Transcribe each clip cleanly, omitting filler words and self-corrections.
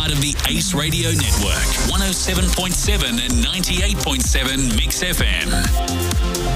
part of the Ace Radio Network. 107.7 and 98.7 Mix FM.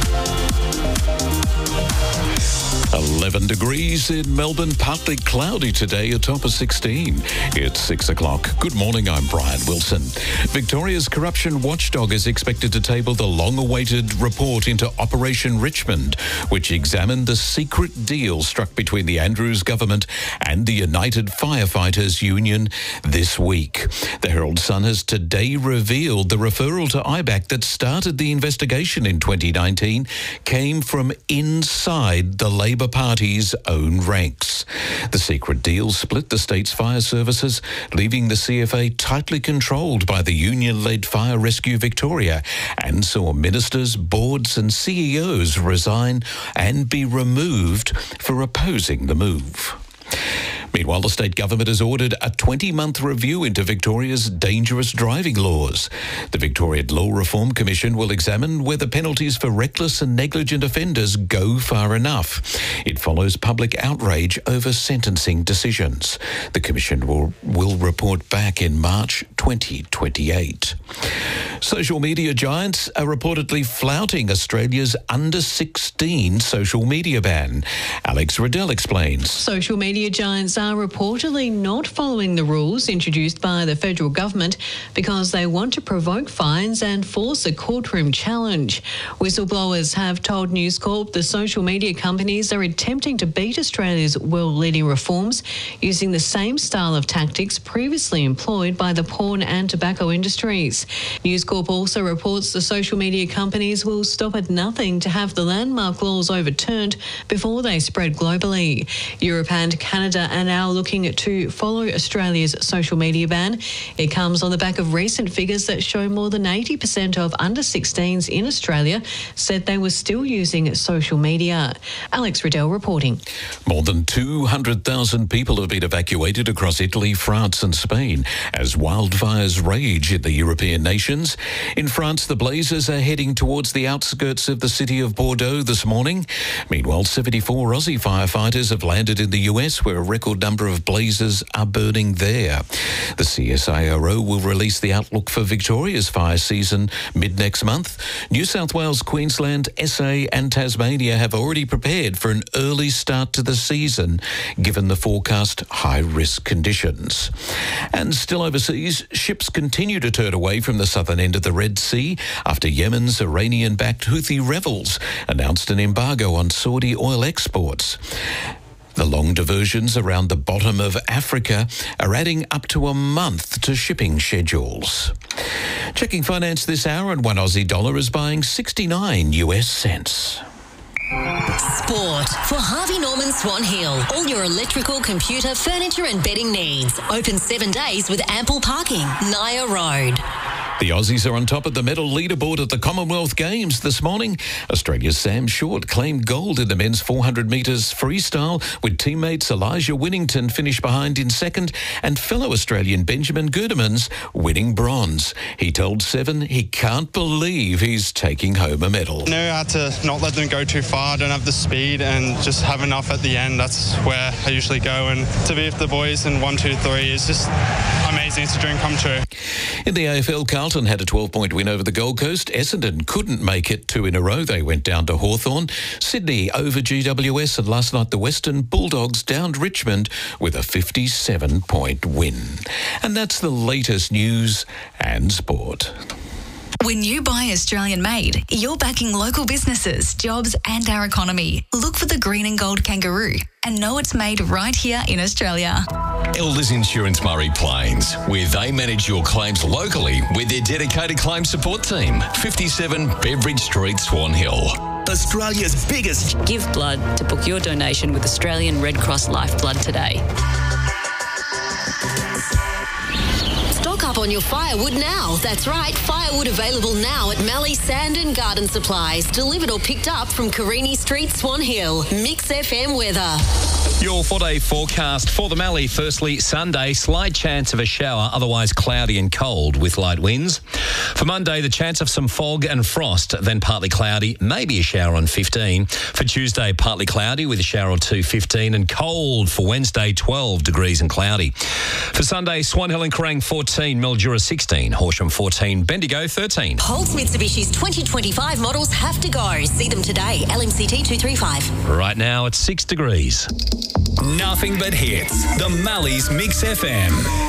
11 degrees in Melbourne, partly cloudy today, a top of 16. It's 6 o'clock. Good morning, I'm Brian Wilson. Victoria's corruption watchdog is expected to table the long-awaited report into Operation Richmond, which examined the secret deal struck between the Andrews government and the United Firefighters Union this week. The Herald Sun has today revealed the referral to IBAC that started the investigation in 2019 came from inside the Labor Party's own ranks. The secret deal split the state's fire services, leaving the CFA tightly controlled by the union-led Fire Rescue Victoria, and saw ministers, boards and CEOs resign and be removed for opposing the move. Meanwhile, the state government has ordered a 20-month review into Victoria's dangerous driving laws. The Victorian Law Reform Commission will examine whether penalties for reckless and negligent offenders go far enough. It follows public outrage over sentencing decisions. The commission will report back in March 2028. Social media giants are reportedly flouting Australia's under-16 social media ban. Alex Riddell explains. Social media giants are reportedly not following the rules introduced by the federal government because they want to provoke fines and force a courtroom challenge. Whistleblowers have told News Corp the social media companies are attempting to beat Australia's world-leading reforms using the same style of tactics previously employed by the porn and tobacco industries. News Corp also reports the social media companies will stop at nothing to have the landmark laws overturned before they spread globally. Europe and Canada are now looking to follow Australia's social media ban. It comes on the back of recent figures that show more than 80% of under-16s in Australia said they were still using social media. Alex Riddell reporting. More than 200,000 people have been evacuated across Italy, France and Spain as wildfires rage in the European nations. In France, the blazes are heading towards the outskirts of the city of Bordeaux this morning. Meanwhile, 74 Aussie firefighters have landed in the US, where a record number of blazes are burning there. The CSIRO will release the outlook for Victoria's fire season mid-next month. New South Wales, Queensland, SA and Tasmania have already prepared for an early start to the season, given the forecast high-risk conditions. And still overseas, ships continue to turn away from the southern end of the Red Sea after Yemen's Iranian-backed Houthi rebels announced an embargo on Saudi oil exports. The long diversions around the bottom of Africa are adding up to a month to shipping schedules. Checking finance this hour, and one Aussie dollar is buying 69 US cents. Sport for Harvey Norman Swan Hill. All your electrical, computer, furniture and bedding needs. Open 7 days with ample parking. Naya Road. The Aussies are on top of the medal leaderboard at the Commonwealth Games this morning. Australia's Sam Short claimed gold in the men's 400 metres freestyle, with teammates Elijah Winnington finished behind in second and fellow Australian Benjamin Gurdemans winning bronze. He told Seven he can't believe he's taking home a medal. I know how to not let them go too far. I don't have the speed and just have enough at the end. That's where I usually go. And to be with the boys in 1, 2, 3 is just amazing. It's a dream come true. In the AFL, Carlton had a 12-point win over the Gold Coast. Essendon couldn't make it 2 in a row. They went down to Hawthorn. Sydney over GWS, and last night the Western Bulldogs downed Richmond with a 57-point win. And that's the latest news and sport. When you buy Australian made, you're backing local businesses, jobs and our economy. Look for the green and gold kangaroo and know it's made right here in Australia. Elders Insurance Murray Plains, where they manage your claims locally with their dedicated claim support team. 57 Beveridge Street, Swan Hill. Australia's biggest. Give blood to book your donation with Australian Red Cross Lifeblood today. Stock up on your firewood now. That's right, firewood available now at Mallee Sand and Garden Supplies. Delivered or picked up from Carini Street, Swan Hill. Mix FM weather. Your 4-day forecast for the Mallee. Firstly, Sunday, slight chance of a shower, otherwise cloudy and cold with light winds. For Monday, the chance of some fog and frost, then partly cloudy, maybe a shower on 15. For Tuesday, partly cloudy with a shower or 2, 15, and cold for Wednesday, 12 degrees and cloudy. For Sunday, Swan Hill and Kerrang 14, Mildura 16, Horsham 14, Bendigo 13. Holtz Mitsubishi's 2025 models have to go. See them today. LMCT 235. Right now, it's 6 degrees. Nothing but hits. The Malley's Mix FM.